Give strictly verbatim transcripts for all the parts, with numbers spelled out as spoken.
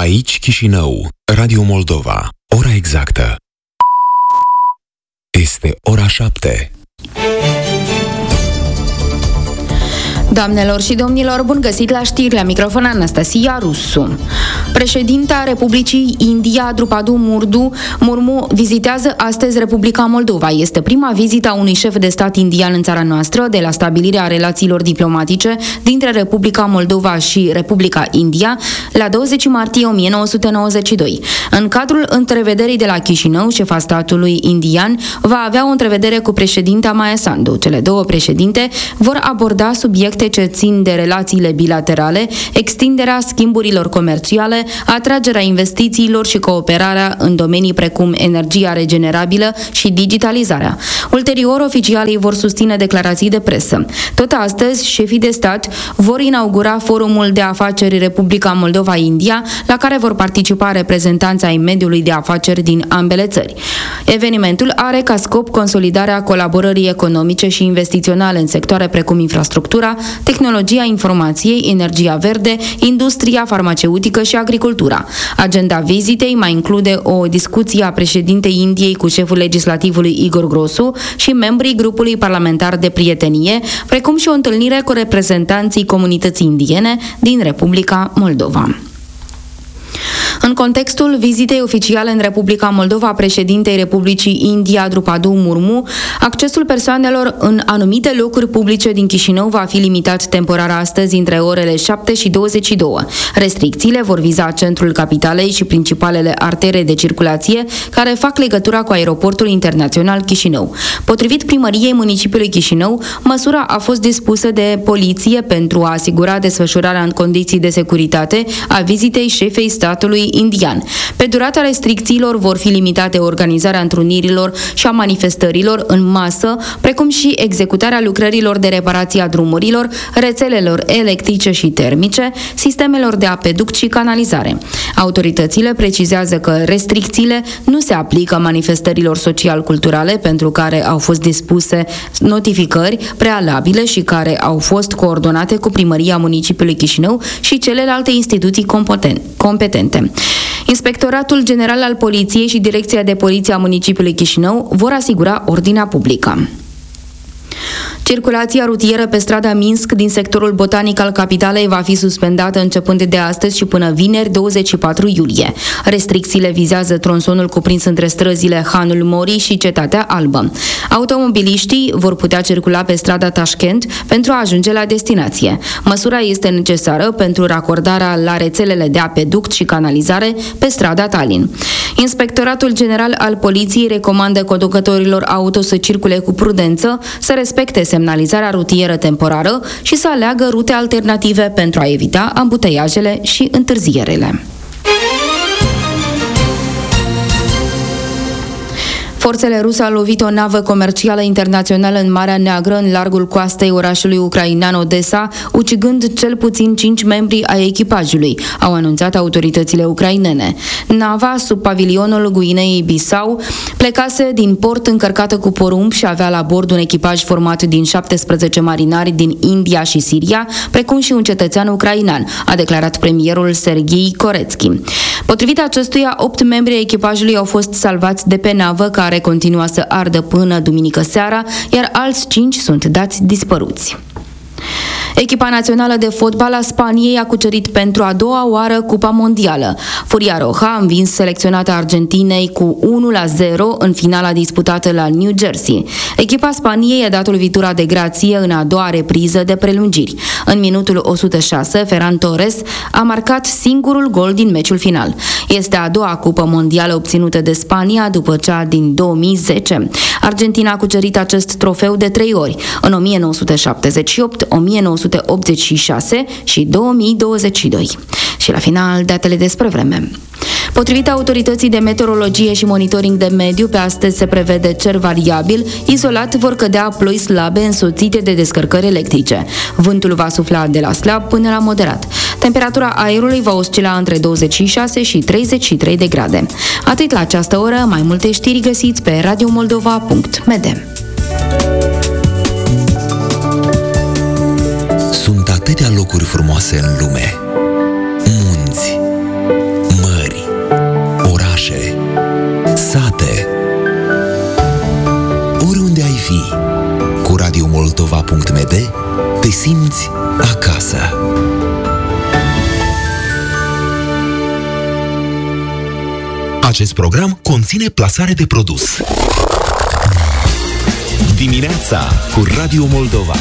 Aici Chișinău, Radio Moldova. Ora exactă este ora șapte. Doamnelor și domnilor, bun găsit la știri, la microfon Anastasia Rusu. Președinta Republicii India, Drupadi Murmu, vizitează astăzi Republica Moldova. Este prima vizită a unui șef de stat indian în țara noastră de la stabilirea relațiilor diplomatice dintre Republica Moldova și Republica India la douăzeci martie o mie nouă sute nouăzeci și doi. În cadrul întrevederii de la Chișinău, șefa statului indian va avea o întrevedere cu președinta Maia Sandu. Cele două președinte vor aborda subiecte ce țin de relațiile bilaterale, extinderea schimburilor comerciale, atragerea investițiilor și cooperarea în domenii precum energia regenerabilă și digitalizarea. Ulterior, oficialii vor susține declarații de presă. Tot astăzi, șefii de stat vor inaugura forumul de afaceri Republica Moldova-India, la care vor participa reprezentanți ai mediului de afaceri din ambele țări. Evenimentul are ca scop consolidarea colaborării economice și investiționale în sectoare precum infrastructura, tehnologia informației, energia verde, industria farmaceutică și agricultura. Agenda vizitei mai include o discuție a președintei Indiei cu șeful legislativului Igor Grosu și membrii grupului parlamentar de prietenie, precum și o întâlnire cu reprezentanții comunității indiene din Republica Moldova. În contextul vizitei oficiale în Republica Moldova, președintei Republicii India, Drupadi Murmu, accesul persoanelor în anumite locuri publice din Chișinău va fi limitat temporar astăzi între orele șapte și douăzeci și două. Restricțiile vor viza centrul capitalei și principalele artere de circulație care fac legătura cu aeroportul internațional Chișinău. Potrivit primăriei municipiului Chișinău, măsura a fost dispusă de poliție pentru a asigura desfășurarea în condiții de securitate a vizitei șefei statului indian. Pe durata restricțiilor vor fi limitate organizarea întrunirilor și a manifestărilor în masă, precum și executarea lucrărilor de reparație a drumurilor, rețelelor electrice și termice, sistemelor de apeduct și canalizare. Autoritățile precizează că restricțiile nu se aplică manifestărilor social-culturale pentru care au fost dispuse notificări prealabile și care au fost coordonate cu primăria municipiului Chișinău și celelalte instituții competente. Inspectoratul General al Poliției și Direcția de Poliție a municipiului Chișinău vor asigura ordinea publică. Circulația rutieră pe strada Minsk din sectorul botanic al capitalei va fi suspendată începând de astăzi și până vineri douăzeci și patru iulie. Restricțiile vizează tronsonul cuprins între străzile Hanul Mori și Cetatea Albă. Automobiliștii vor putea circula pe strada Tashkent pentru a ajunge la destinație. Măsura este necesară pentru racordarea la rețelele de apeduct și canalizare pe strada Tallinn. Inspectoratul General al Poliției recomandă conducătorilor auto să circule cu prudență, să respecte semnalizarea rutieră temporară și să aleagă rute alternative pentru a evita ambuteiajele și întârzierele. Forțele ruse au lovit o navă comercială internațională în Marea Neagră, în largul coastei orașului ucrainean Odessa, ucigând cel puțin cinci membri ai echipajului, au anunțat autoritățile ucrainene. Nava, sub pavilionul Guineei-Bissau, plecase din port încărcată cu porumb și avea la bord un echipaj format din șaptesprezece marinari din India și Siria, precum și un cetățean ucrainean, a declarat premierul Serghei Koretski. Potrivit acestuia, opt membri ai echipajului au fost salvați de pe navă, care continua să ardă până duminică seara, iar alți cinci sunt dați dispăruți. Echipa națională de fotbal a Spaniei a cucerit pentru a doua oară Cupa Mondială. Furia Roja a învins selecționata Argentinei cu unu la zero în finala disputată la New Jersey. Echipa Spaniei a dat lovitura de grație în a doua repriză de prelungiri. În minutul o sută șase, Ferran Torres a marcat singurul gol din meciul final. Este a doua Cupă Mondială obținută de Spania după cea din două mii zece. Argentina a cucerit acest trofeu de trei ori, în o mie nouă sute șaptezeci și opt, o mie nouă sute optzeci și șase și două mii douăzeci și doi. Și la final, datele despre vreme. Potrivit autorității de meteorologie și monitoring de mediu, pe astăzi se prevede cer variabil, izolat vor cădea ploi slabe însoțite de descărcări electrice. Vântul va sufla de la slab până la moderat. Temperatura aerului va oscila între douăzeci și șase și treizeci și trei de grade. Atât la această oră, mai multe știri găsiți pe radio moldova punct m d. Sunt atâtea locuri frumoase în lume. Munți, Acest program conține plasare de produs. Dimineața cu Radio Moldova.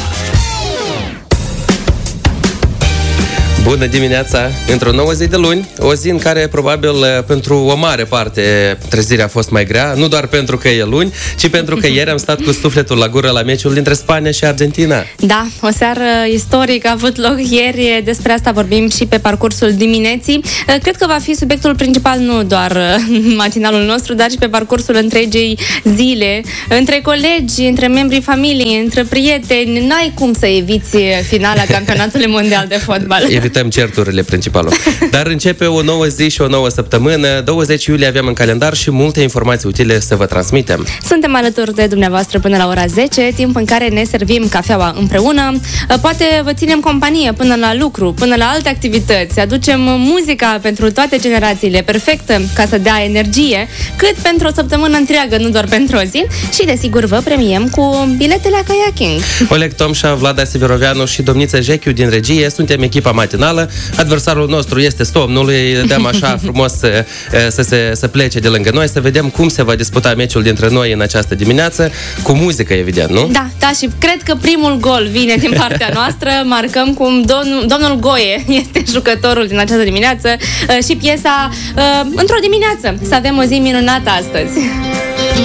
Bună dimineața! Într-o nouă zi de luni, o zi în care probabil pentru o mare parte trezirea a fost mai grea, nu doar pentru că e luni, ci pentru că ieri am stat cu sufletul la gură la meciul dintre Spania și Argentina. Da, o seară istorică a avut loc ieri, despre asta vorbim și pe parcursul dimineții. Cred că va fi subiectul principal nu doar matinalul nostru, dar și pe parcursul întregii zile. Între colegi, între membrii familiei, între prieteni, n-ai cum să eviți finala campionatului mondial de fotbal. Evităm certurile principalul. Dar începe o nouă zi și o nouă săptămână. douăzeci iulie avem în calendar și multe informații utile să vă transmitem. Suntem alături de dumneavoastră până la ora zece, timp în care ne servim cafeaua împreună. Poate vă ținem companie până la lucru, până la alte activități. Aducem muzica pentru toate generațiile, perfectă ca să dea energie, cât pentru o săptămână întreagă, nu doar pentru o zi. Și desigur vă premiem cu bilete la kayaking. Oleg Tomșa, Vlada Severoveanu și domniță Jechiu din regie suntem echipa matinală. Adversarul nostru este somnul, îi dăm așa frumos să, să, se, să plece de lângă noi, să vedem cum se va disputa meciul dintre noi în această dimineață, cu muzică, evident, nu? Da, da, și cred că primul gol vine din partea noastră. Marcăm cum domnul, domnul Goie este jucătorul din această dimineață și piesa Într-o dimineață. Să avem o zi minunată astăzi.